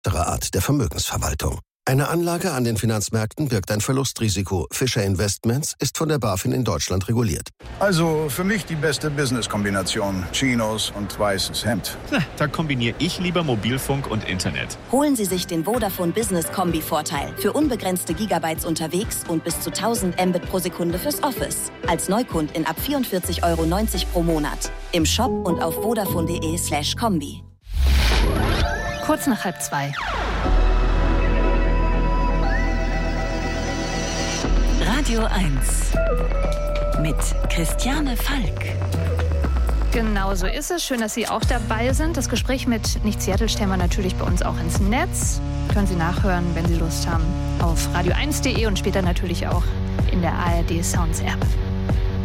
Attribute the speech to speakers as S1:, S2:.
S1: Art der Vermögensverwaltung. Eine Anlage an den Finanzmärkten birgt ein Verlustrisiko. Fischer Investments ist von der BaFin in Deutschland reguliert.
S2: Also für mich die beste Business-Kombination. Chinos und weißes Hemd.
S3: Da kombiniere ich lieber Mobilfunk und Internet.
S4: Holen Sie sich den Vodafone Business Kombi-Vorteil. Für unbegrenzte Gigabytes unterwegs und bis zu 1000 Mbit pro Sekunde fürs Office. Als Neukundin ab 44,90 € pro Monat. Im Shop und auf vodafone.de/kombi.
S5: Kurz nach 1:30.
S4: Radio 1 mit Christiane Falk.
S5: Genau so ist es. Schön, dass Sie auch dabei sind. Das Gespräch mit Nicht Seattle stellen wir natürlich bei uns auch ins Netz. Können Sie nachhören, wenn Sie Lust haben, auf radio1.de und später natürlich auch in der ARD Sounds App.